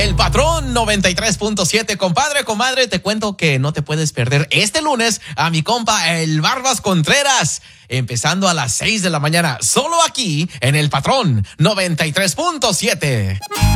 El Patrón 93.7, compadre, comadre, te cuento que no te puedes perder este lunes a mi compa el Barbas Contreras, empezando a las 6 de la mañana, solo aquí en El Patrón 93.7.